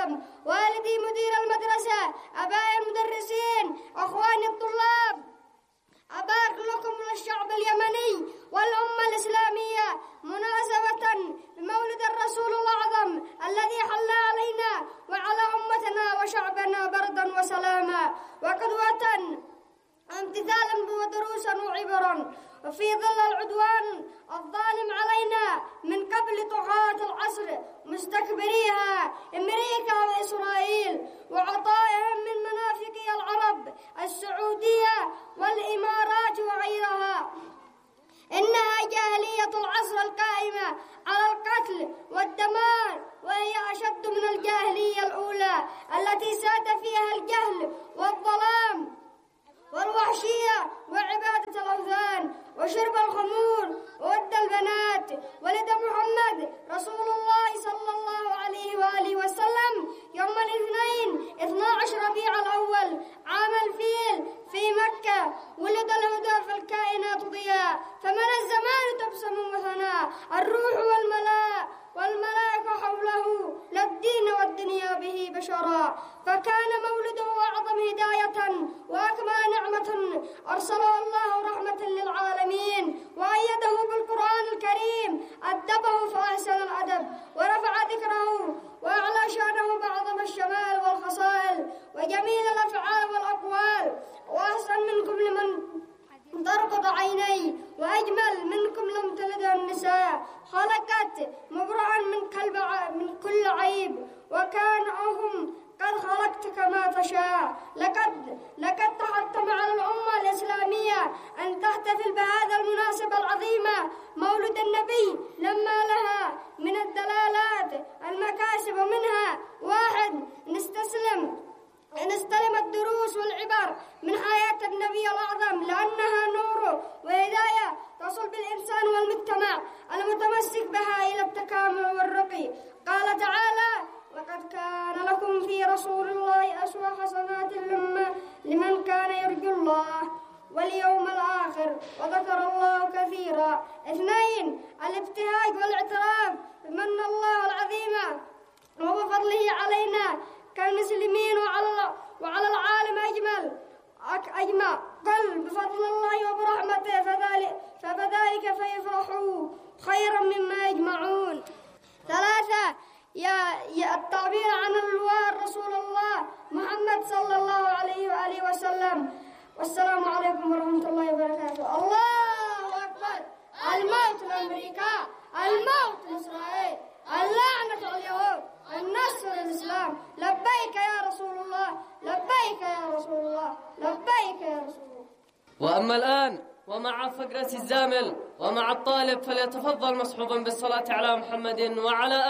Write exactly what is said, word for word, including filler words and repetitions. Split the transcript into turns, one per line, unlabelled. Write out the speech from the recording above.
الأعظم، والدي مدير المدرسة، أبائي المدرسين، أخواني الطلاب، أبارك لكم للشعب اليمني والأمة الإسلامية مناسبة بمولد الرسول الأعظم الذي حل علينا وعلى أمتنا وشعبنا بردا وسلاما وقدوة امتثالا ودروسا وعبرا، وفي ظل العدوان الظالم علينا من قبل طغاة العصر مستكبريها أمريكا وإسرائيل وعطائهم من منافق العرب السعودية والإمارات وغيرها، إنها جاهلية العصر القائمة على القتل والدمار، وهي أشد من الجاهلية الأولى التي ساد فيها الجهل والظلام والوحشية وعبادة الأوثان وشرب الخمور وود البنات. ولد محمد رسول الله صلى الله عليه وآله وسلم يوم الاثنين اثنا عشر ربيع الأول عام الفيل في مكة. ولد الهدى في الكائنات ضياء، فمن الزمان تبسم وثناء الروح والملاء والملائكة حوله للدين والدنيا به بشرا، فكان مولده أعظم هداية وأكمل نعمة أرسله الله رحمة للعالمين، وأيده بالقرآن الكريم، أدبه فأحسن الأدب ورفع ذكره وأعلى شأنه بعظم الشمال والخصائل وجميل الأفعال والأقوال، وأحسن منكم لمن ضربت عيني، وأجمل منكم لم تلده النساء، خلقت مبرأ من كل من كل عيب، وكان أهم قد خلقت كما تشاء. لقد لقد تحتم على الأمة الإسلامية أن تحتفل بهذا المناسبة العظيمة مولد النبي لما لها من الدلالات المكاسب، ومنها واحد نستسلم نستلم الدروس والعبر من حياة النبي الأعظم، لأنها نور وهداية تصل بالإنسان والمجتمع المتمسك بها إلى التكامل والرقي. قال تعالى: لقد كان لكم في رسول الله أسوة حسنات لمن كان يرجو الله واليوم الآخر وذكر الله كثيرا. اثنين، الابتهاج والاعتراف بمن الله العظيم وبفضله علينا كالمسلمين وعلى وعلى العالم أجمل أجمع قل بفضل الله وبرحمته فذلك فبذلك فيفرحوا خيرا مما يجمعون. ثلاثة، يا, يا التعبير عن اللواء رسول الله محمد صلى الله عليه وآله وسلم. والسلام عليكم ورحمة الله وبركاته. الله أكبر. الموت لأمريكا، الموت لإسرائيل، اللعنة اليهود، النصر للإسلام. لبيك يا رسول الله، لبيك يا رسول الله، لبيك يا رسول الله.
وأما الآن ومع فقرة الزامل ومع الطالب فليتفضل مصحوبا بالصلاة على محمد وعلى